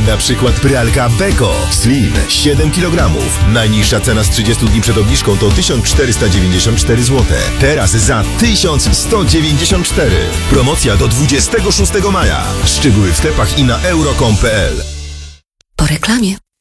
Na przykład pralka Beko Slim 7 kg. Najniższa cena z 30 dni przed obniżką to 1494 zł. Teraz za 1194. Promocja do 26 maja. Szczegóły w sklepach i na euro.com.pl. Po reklamie.